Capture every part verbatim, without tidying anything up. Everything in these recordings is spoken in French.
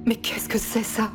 Mais qu'est-ce que c'est ça?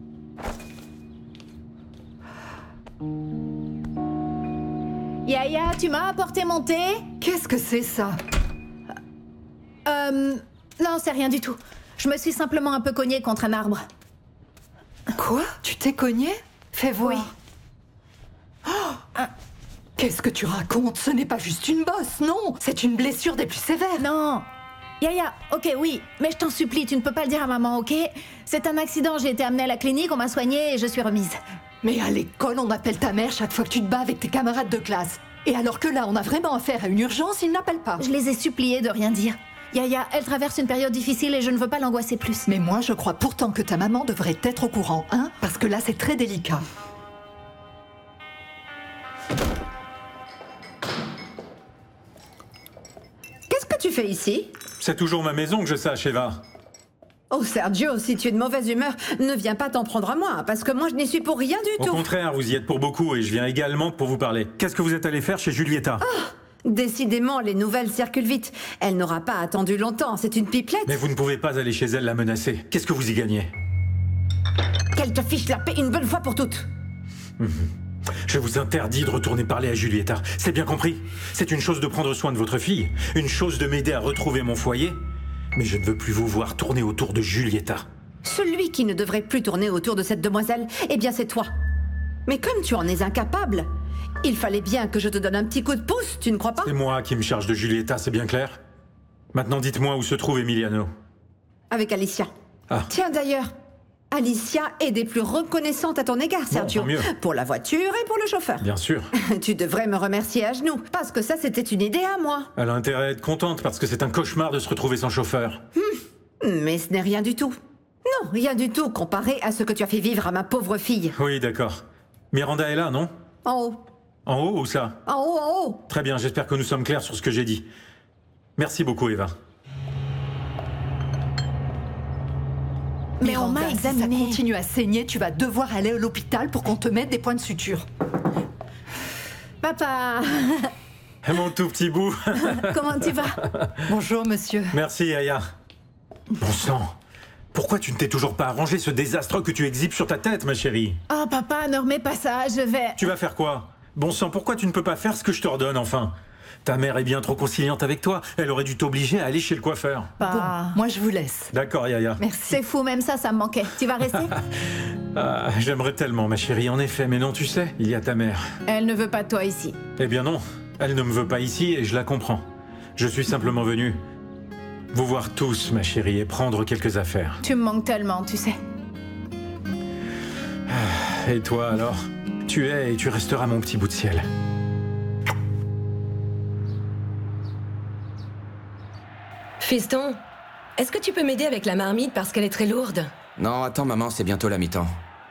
Yaya, tu m'as apporté mon thé? Qu'est-ce que c'est ça? Euh... Non, c'est rien du tout. Je me suis simplement un peu cognée contre un arbre. Quoi? Tu t'es cogné? Fais voir. Oui. Oh ah. Qu'est-ce que tu racontes? Ce n'est pas juste une bosse, non! C'est une blessure des plus sévères. Non! Yaya, ok, oui, mais je t'en supplie, tu ne peux pas le dire à maman, ok? C'est un accident, j'ai été amenée à la clinique, on m'a soignée et je suis remise. Mais à l'école, on appelle ta mère chaque fois que tu te bats avec tes camarades de classe. Et alors que là, on a vraiment affaire à une urgence, ils n'appellent pas. Je les ai suppliés de rien dire. Yaya, elle traverse une période difficile et je ne veux pas l'angoisser plus. Mais moi, je crois pourtant que ta maman devrait être au courant, hein? Parce que là, c'est très délicat. Qu'est-ce que tu fais ici? C'est toujours ma maison que je sache, Eva. Oh Sergio, si tu es de mauvaise humeur, ne viens pas t'en prendre à moi, parce que moi je n'y suis pour rien du Au tout. Au contraire, vous y êtes pour beaucoup et je viens également pour vous parler. Qu'est-ce que vous êtes allé faire chez Julieta? Oh, décidément, les nouvelles circulent vite. Elle n'aura pas attendu longtemps, c'est une pipelette. Mais vous ne pouvez pas aller chez elle la menacer. Qu'est-ce que vous y gagnez? Qu'elle te fiche la paix une bonne fois pour toutes. Mmh. Je vous interdis de retourner parler à Julieta. C'est bien compris? C'est une chose de prendre soin de votre fille, une chose de m'aider à retrouver mon foyer. Mais je ne veux plus vous voir tourner autour de Julieta. Celui qui ne devrait plus tourner autour de cette demoiselle, eh bien c'est toi. Mais comme tu en es incapable, il fallait bien que je te donne un petit coup de pouce, tu ne crois pas? C'est moi qui me charge de Julieta, c'est bien clair? Maintenant dites-moi où se trouve Emiliano. Avec Alicia. Ah. Tiens d'ailleurs, Alicia est des plus reconnaissantes à ton égard, Sergio. Bon, tant mieux. Pour la voiture et pour le chauffeur. Bien sûr. Tu devrais me remercier à genoux, parce que ça c'était une idée à moi. Elle a intérêt à être contente, parce que c'est un cauchemar de se retrouver sans chauffeur. Hum, mais ce n'est rien du tout. Non, rien du tout comparé à ce que tu as fait vivre à ma pauvre fille. Oui, d'accord. Miranda est là, non? En haut. En haut ou ça? En haut, en haut. Très bien, j'espère que nous sommes clairs sur ce que j'ai dit. Merci beaucoup, Eva. Mais on m'a Miranda, examiné. Si ça continue à saigner, tu vas devoir aller à l'hôpital pour qu'on te mette des points de suture. Papa. Mon tout petit bout. Comment tu vas? Bonjour, monsieur. Merci, Aya. Bon sang. Pourquoi tu ne t'es toujours pas arrangé ce désastre que tu exhibes sur ta tête, ma chérie? Oh papa, ne remets pas ça, je vais... Tu vas faire quoi? Bon sang, pourquoi tu ne peux pas faire ce que je t'ordonne, enfin? Ta mère est bien trop conciliante avec toi. Elle aurait dû t'obliger à aller chez le coiffeur. Pas... Bon, moi je vous laisse. D'accord, Yaya. Merci. C'est fou, même ça, ça me manquait. Tu vas rester? Ah, j'aimerais tellement, ma chérie, en effet. Mais non, tu sais, il y a ta mère. Elle ne veut pas de toi ici. Eh bien non, elle ne me veut pas ici et je la comprends. Je suis simplement venu vous voir tous, ma chérie, et prendre quelques affaires. Tu me manques tellement, tu sais. Et toi, alors? Tu es et tu resteras mon petit bout de ciel. Fiston, est-ce que tu peux m'aider avec la marmite parce qu'elle est très lourde? Non, attends, maman, c'est bientôt la mi-temps.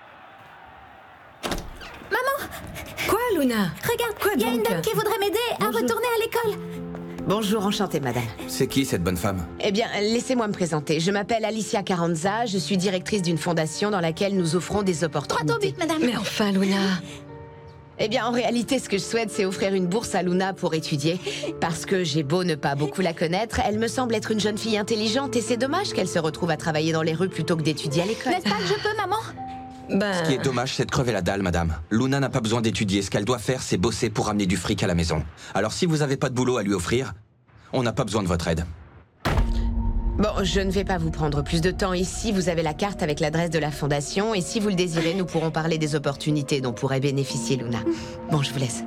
Quoi, Luna? Regarde, Quoi il y a une donc? dame qui voudrait m'aider à retourner à l'école. Bonjour, enchantée, madame. C'est qui, cette bonne femme? Eh bien, laissez-moi me présenter. Je m'appelle Alicia Carranza, je suis directrice d'une fondation dans laquelle nous offrons des opportunités. Droit au but, madame. Mais enfin, Luna... Eh bien, en réalité, ce que je souhaite, c'est offrir une bourse à Luna pour étudier. Parce que j'ai beau ne pas beaucoup la connaître, elle me semble être une jeune fille intelligente et c'est dommage qu'elle se retrouve à travailler dans les rues plutôt que d'étudier à l'école. N'est-ce pas que je peux, maman? Ben... Ce qui est dommage, c'est de crever la dalle, madame. Luna n'a pas besoin d'étudier. Ce qu'elle doit faire, c'est bosser pour amener du fric à la maison. Alors si vous n'avez pas de boulot à lui offrir, on n'a pas besoin de votre aide. Bon, je ne vais pas vous prendre plus de temps ici. Vous avez la carte avec l'adresse de la fondation et si vous le désirez, nous pourrons parler des opportunités dont pourrait bénéficier Luna. Bon, je vous laisse.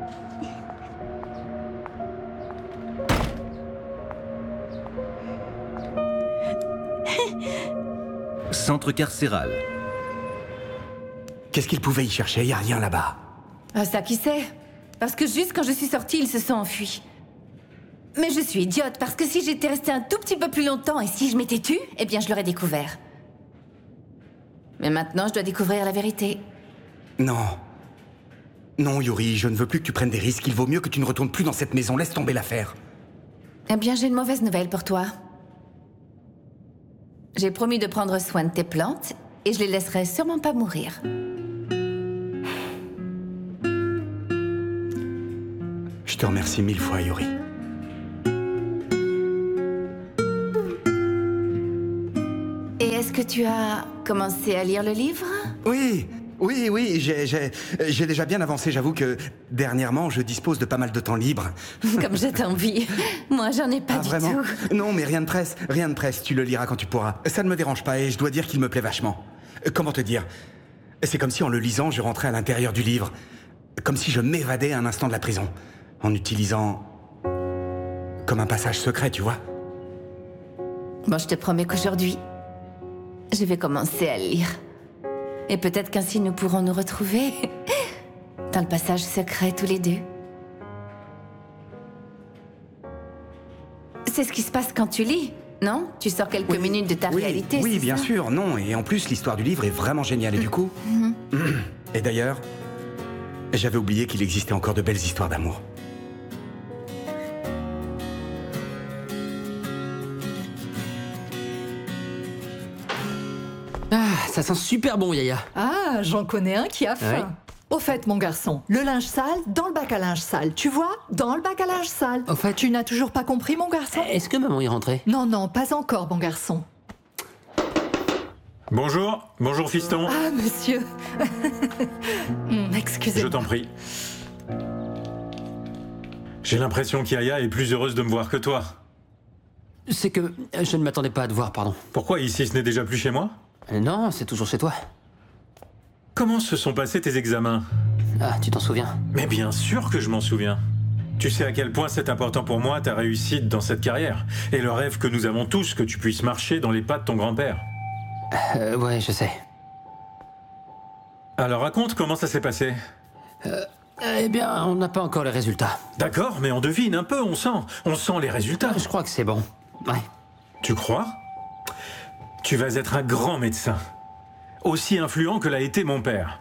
Centre carcéral. Qu'est-ce qu'il pouvait y chercher? Il n'y a rien là-bas. Ah, ça, qui sait? Parce que juste quand je suis sortie, ils se sont enfuis. Mais je suis idiote, parce que si j'étais restée un tout petit peu plus longtemps et si je m'étais tue, eh bien je l'aurais découvert. Mais maintenant, je dois découvrir la vérité. Non. Non, Yuri, je ne veux plus que tu prennes des risques. Il vaut mieux que tu ne retournes plus dans cette maison. Laisse tomber l'affaire. Eh bien, j'ai une mauvaise nouvelle pour toi. J'ai promis de prendre soin de tes plantes, et je les laisserai sûrement pas mourir. Je te remercie mille fois, Yuri. Et Et est-ce que tu as commencé à lire le livre? Oui, oui, oui, j'ai, j'ai, j'ai déjà bien avancé. J'avoue que dernièrement, je dispose de pas mal de temps libre. Comme je t'envie. Moi, j'en ai pas Ah, du vraiment? tout. Non, mais rien de presse, rien de presse. Tu le liras quand tu pourras. Ça ne me dérange pas et je dois dire qu'il me plaît vachement. Euh, Comment te dire? C'est comme si en le lisant, je rentrais à l'intérieur du livre. Comme si je m'évadais un instant de la prison. En utilisant... comme un passage secret, tu vois. Bon, je te promets qu'aujourd'hui, je vais commencer à le lire. Et peut-être qu'ainsi nous pourrons nous retrouver dans le passage secret tous les deux. C'est ce qui se passe quand tu lis, non? Tu sors quelques Oui, minutes de ta oui, réalité, Oui, c'est bien ça? sûr, non. Et en plus, l'histoire du livre est vraiment géniale. Et du coup... Et d'ailleurs, j'avais oublié qu'il existait encore de belles histoires d'amour. Ah, ça sent super bon, Yaya. Ah, j'en connais un qui a faim. Ouais. Au fait, mon garçon, le linge sale dans le bac à linge sale. Tu vois? Dans le bac à linge sale. Au fait- Tu n'as toujours pas compris, mon garçon? Est-ce que maman est rentrée? Non, non, pas encore, mon garçon. Bonjour, bonjour fiston. Ah, monsieur. Hmm, Je Excusez-moi. t'en prie. J'ai l'impression qu'Yaya est plus heureuse de me voir que toi. C'est que euh, je ne m'attendais pas à te voir, pardon. Pourquoi ici ce n'est déjà plus chez moi? Euh, Non, c'est toujours chez toi. Comment se sont passés tes examens? Ah, tu t'en souviens? Mais bien sûr que je m'en souviens. Tu sais à quel point c'est important pour moi ta réussite dans cette carrière. Et le rêve que nous avons tous que tu puisses marcher dans les pas de ton grand-père. Euh, ouais, je sais. Alors raconte comment ça s'est passé. Eh bien, on n'a pas encore les résultats. D'accord, mais on devine un peu, on sent. On sent les résultats. Je crois que c'est bon. Ouais. Tu crois? Tu vas être un grand médecin. Aussi influent que l'a été mon père.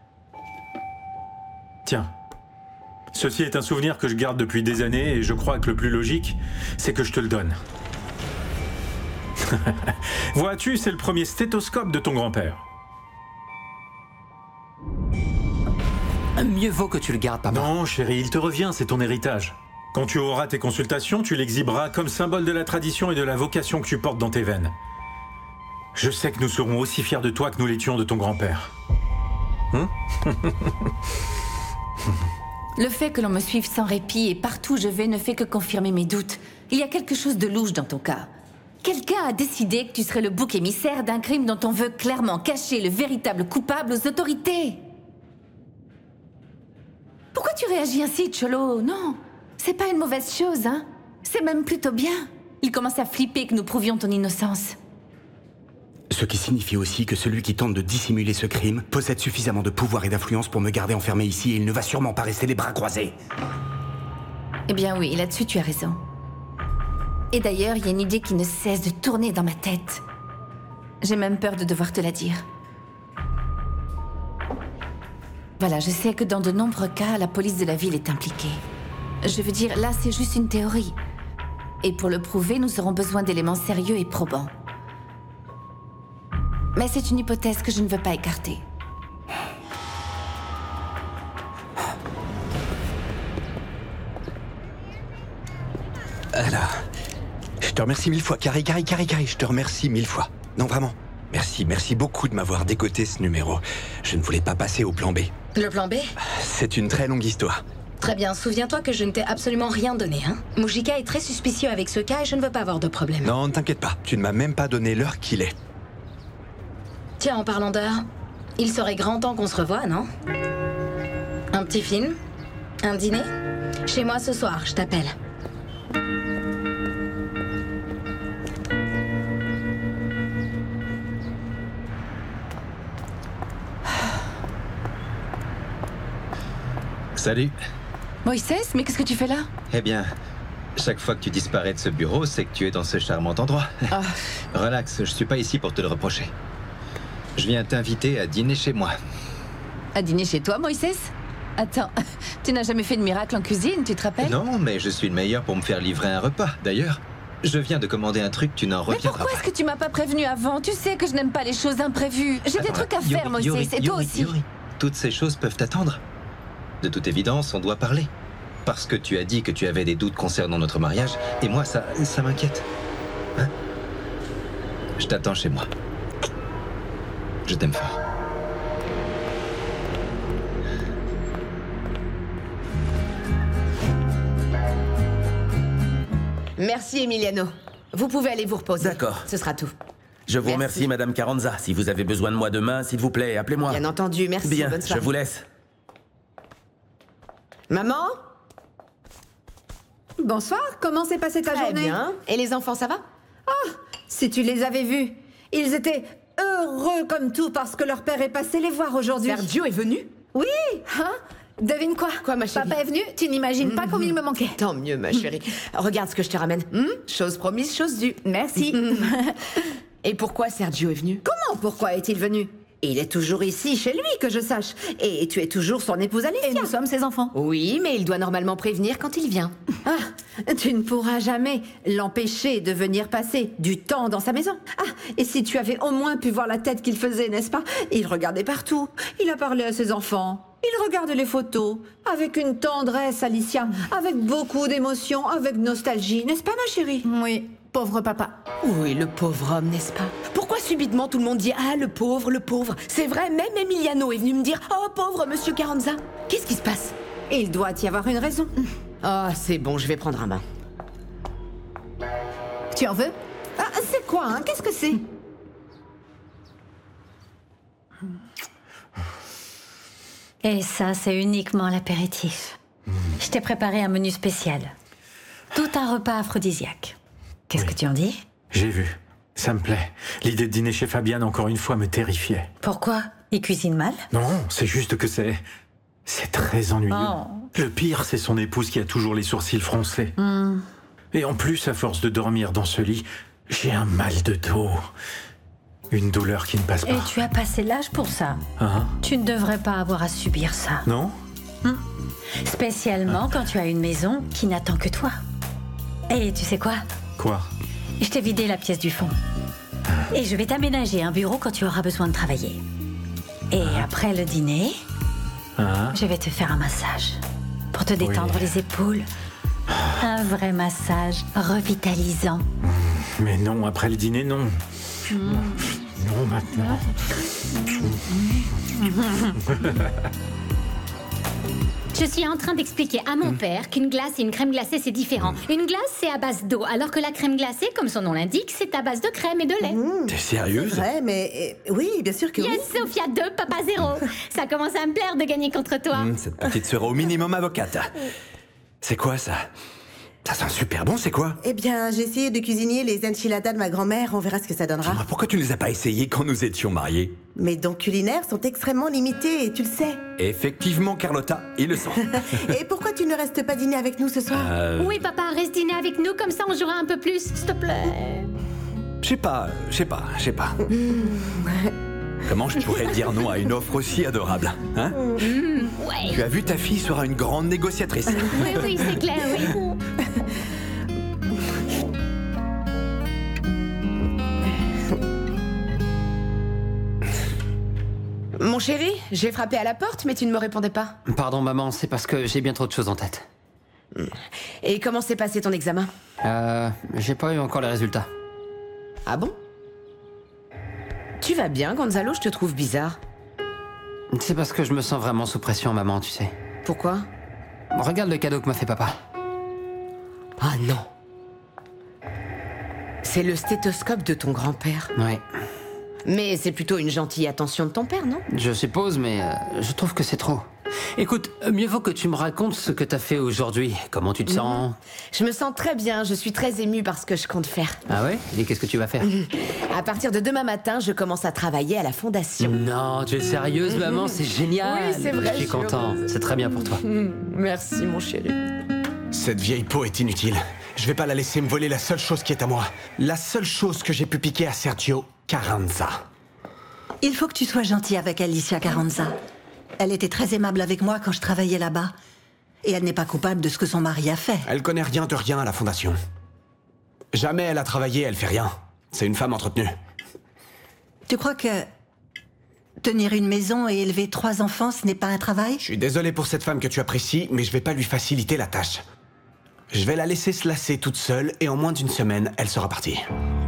Tiens. Ceci est un souvenir que je garde depuis des années et je crois que le plus logique, c'est que je te le donne. Vois-tu, c'est le premier stéthoscope de ton grand-père. Mieux vaut que tu le gardes, papa. Non, chérie, il te revient, c'est ton héritage. Quand tu auras tes consultations, tu l'exhiberas comme symbole de la tradition et de la vocation que tu portes dans tes veines. Je sais que nous serons aussi fiers de toi que nous l'étions de ton grand-père. Hein? Le fait que l'on me suive sans répit et partout où je vais ne fait que confirmer mes doutes. Il y a quelque chose de louche dans ton cas. Quelqu'un a décidé que tu serais le bouc émissaire d'un crime dont on veut clairement cacher le véritable coupable aux autorités. Pourquoi tu réagis ainsi, Cholo? Non, c'est pas une mauvaise chose, hein. C'est même plutôt bien. Il commence à flipper que nous prouvions ton innocence. Ce qui signifie aussi que celui qui tente de dissimuler ce crime possède suffisamment de pouvoir et d'influence pour me garder enfermé ici et il ne va sûrement pas rester les bras croisés. Eh bien oui, là-dessus tu as raison. Et d'ailleurs, il y a une idée qui ne cesse de tourner dans ma tête. J'ai même peur de devoir te la dire. Voilà, je sais que dans de nombreux cas, la police de la ville est impliquée. Je veux dire, là, c'est juste une théorie. Et pour le prouver, nous aurons besoin d'éléments sérieux et probants. Mais c'est une hypothèse que je ne veux pas écarter. Alors, je te remercie mille fois. Carré, Carré, Carré, Carré, je te remercie mille fois. Non, vraiment. Merci, merci beaucoup de m'avoir décoté ce numéro. Je ne voulais pas passer au plan B. Le plan B? C'est une très longue histoire. Très bien, souviens-toi que je ne t'ai absolument rien donné, hein. Mujika est très suspicieux avec ce cas et je ne veux pas avoir de problème. Non, ne t'inquiète pas, tu ne m'as même pas donné l'heure qu'il est. Tiens, en parlant d'heure, il serait grand temps qu'on se revoie, non? Un petit film? Un dîner? Chez moi ce soir, je t'appelle. Salut. Moïse, mais qu'est-ce que tu fais là? Eh bien, chaque fois que tu disparais de ce bureau, c'est que tu es dans ce charmant endroit. Ah. Relax, je suis pas ici pour te le reprocher. Je viens t'inviter à dîner chez moi. À dîner chez toi, Moïse? Attends, tu n'as jamais fait de miracle en cuisine, tu te rappelles? Non, mais je suis le meilleur pour me faire livrer un repas. D'ailleurs, je viens de commander un truc, tu n'en Mais reviendras pourquoi pas. est-ce que tu m'as pas prévenu avant? Tu sais que je n'aime pas les choses imprévues. J'ai des Attends, trucs à Yuri, faire, Moïse, Yuri, et toi Yuri, aussi. Yuri, toutes ces choses peuvent attendre. De toute évidence, on doit parler. Parce que tu as dit que tu avais des doutes concernant notre mariage, et moi, ça, ça m'inquiète. Hein? Je t'attends chez moi. Je t'aime fort. Merci, Emiliano. Vous pouvez aller vous reposer. D'accord. Ce sera tout. Je vous Merci. remercie, Madame Carranza. Si vous avez besoin de moi demain, s'il vous plaît, appelez-moi. Bien entendu, merci. Bien, Bonne je soirée. vous laisse. Maman? Bonsoir, comment s'est passée ta Très journée? bien. Et les enfants, ça va? Ah, si tu les avais vus, ils étaient heureux comme tout parce que leur père est passé les voir aujourd'hui. Sergio est venu? Oui. Hein? Devine quoi? Quoi, ma chérie? Papa est venu, tu n'imagines pas combien il me manquait. Tant mieux, ma chérie. Regarde ce que je te ramène. Hmm? Chose promise, chose due. Merci. Et pourquoi Sergio est venu? Comment? Pourquoi est-il venu? Il est toujours ici, chez lui, que je sache. Et tu es toujours son épouse Alicia. Et nous sommes ses enfants. Oui, mais il doit normalement prévenir quand il vient. Ah, tu ne pourras jamais l'empêcher de venir passer du temps dans sa maison. Ah, et si tu avais au moins pu voir la tête qu'il faisait, n'est-ce pas? Il regardait partout. Il a parlé à ses enfants. Il regarde les photos. Avec une tendresse, Alicia. Avec beaucoup d'émotion, avec nostalgie. N'est-ce pas, ma chérie? Oui, pauvre papa. Oui, le pauvre homme, n'est-ce pas? Pourquoi subitement tout le monde dit « Ah, le pauvre, le pauvre » C'est vrai, même Emiliano est venu me dire « Oh, pauvre monsieur Carranza ». Qu'est-ce qui se passe? Il doit y avoir une raison. Ah, c'est bon, je vais prendre un bain. Tu en veux? Ah, c'est quoi, hein? Qu'est-ce que c'est? Et ça, c'est uniquement l'apéritif. Je t'ai préparé un menu spécial. Tout un repas aphrodisiaque. Qu'est-ce que tu en dis? J'ai vu. Ça me plaît. L'idée de dîner chez Fabienne, encore une fois, me terrifiait. Pourquoi? Il cuisine mal? Non, c'est juste que c'est... C'est très ennuyeux. Oh. Le pire, c'est son épouse qui a toujours les sourcils froncés. Hmm. Et en plus, à force de dormir dans ce lit, j'ai un mal de dos. Une douleur qui ne passe Et pas. tu as passé l'âge pour ça. Hein? Tu ne devrais pas avoir à subir ça. Non? Hmm. Spécialement quand tu as une maison qui n'attend que toi. Et tu sais quoi? Quoi? Je t'ai vidé la pièce du fond. Et je vais t'aménager un bureau quand tu auras besoin de travailler. Et après le dîner, Hein? je vais te faire un massage. Pour te détendre Oui. les épaules. Un vrai massage revitalisant. Mais non, après le dîner, non. Non, maintenant. Je suis en train d'expliquer à mon père qu'une glace et une crème glacée, c'est différent. Une glace, c'est à base d'eau, alors que la crème glacée, comme son nom l'indique, c'est à base de crème et de lait. T'es sérieuse? C'est vrai, mais euh, oui, bien sûr que oui. Yes, Sophia deux, papa zéro. Ça commence à me plaire de gagner contre toi. Hum, cette petite sera au minimum avocate. C'est quoi ça? Ça sent super bon, c'est quoi? Eh bien, j'ai essayé de cuisiner les enchiladas de ma grand-mère, on verra ce que ça donnera. Dis-moi, pourquoi tu ne les as pas essayés quand nous étions mariés? Mes dons culinaires sont extrêmement limités, et tu le sais. Effectivement, Carlotta, il le sent. Et pourquoi tu ne restes pas dîner avec nous ce soir? Euh, Oui, papa, reste dîner avec nous, comme ça on jouera un peu plus, s'il te plaît. Je sais pas, je sais pas, je sais pas. Comment je pourrais dire non à une offre aussi adorable, hein? Mmh, ouais. Tu as vu, ta fille sera une grande négociatrice. Oui, oui, c'est clair, oui. Mon chéri, j'ai frappé à la porte, mais tu ne me répondais pas. Pardon, maman, c'est parce que j'ai bien trop de choses en tête. Et comment s'est passé ton examen? Euh, j'ai pas eu encore les résultats. Ah bon? Tu vas bien, Gonzalo? Je te trouve bizarre. C'est parce que je me sens vraiment sous pression, maman, tu sais. Pourquoi? Regarde le cadeau que m'a fait papa. Ah non. C'est le stéthoscope de ton grand-père. Ouais. Mais c'est plutôt une gentille attention de ton père, non? Je suppose, mais euh, je trouve que c'est trop. Écoute, mieux vaut que tu me racontes ce que t'as fait aujourd'hui. Comment tu te sens? Mmh. Je me sens très bien, je suis très émue par ce que je compte faire. Ah ouais? Et qu'est-ce que tu vas faire? À partir de demain matin, je commence à travailler à la fondation. Non, tu es sérieuse, maman? C'est génial. Oui, c'est vrai, Je suis je suis content. heureuse. C'est très bien pour toi. Mmh, merci, mon chéri. Cette vieille peau est inutile. Je vais pas la laisser me voler la seule chose qui est à moi. La seule chose que j'ai pu piquer à Sergio Carranza. Il faut que tu sois gentil avec Alicia Carranza. Elle était très aimable avec moi quand je travaillais là-bas. Et elle n'est pas coupable de ce que son mari a fait. Elle connaît rien de rien à la fondation. Jamais elle a travaillé, elle fait rien. C'est une femme entretenue. Tu crois que tenir une maison et élever trois enfants, ce n'est pas un travail? Je suis désolé pour cette femme que tu apprécies, mais je vais pas lui faciliter la tâche. Je vais la laisser se lasser toute seule et en moins d'une semaine, elle sera partie.